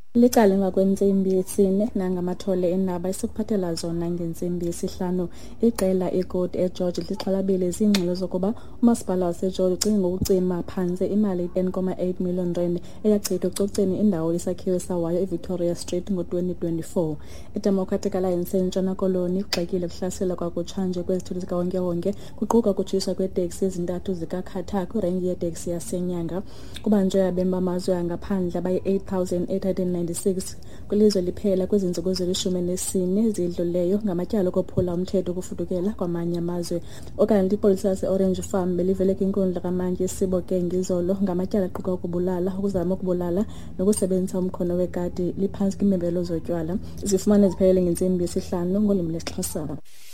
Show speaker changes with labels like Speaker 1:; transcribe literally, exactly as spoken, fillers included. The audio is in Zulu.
Speaker 1: Licala ngakwentsimbi yesine nangamathole endaba esikuphathela zona ngentsimbi yesihlanu. Iqela iGoat eGeorge lixhalabile ziingxelo zokuba umasipala waseGeorge ucinga ngokucima phantse imali ten point eight million rand eyachithwa ekucoceni indawo yesakhiwo sawayo eVictoria Street ngo-twenty twenty-four. IDemocratic Alliance eNtshona Koloni igxekile kuhlasela kwakutshanje kwezithuthi zikawonke-wonke kuquka ukutshiswa kweeteksi ezintathu zikaKatar kwirenki yeeteksi yaseNyanga. Kubanjwe abemi bamazwe angaphandle abayi-eight thousand eight hundred ninety-six kwilizwe liphela kwezi ntsuku zilishumi nesine zidluleyo ngamatyala okophula umthetho ukufudukela kwamanye amazwe. Okanti ipolisa lase-Orange Farm belivele kwinkundla kamantyi eSebokeng izolo ngamatyala aquka ukubulala, ukuzama ukubulala nokusebenzisa umkhono wekati liphantsi kwiimembelo zotywala. Zifumane ziphelele ngentsimbi yesihlanu ngolwimi lwesiXhosa.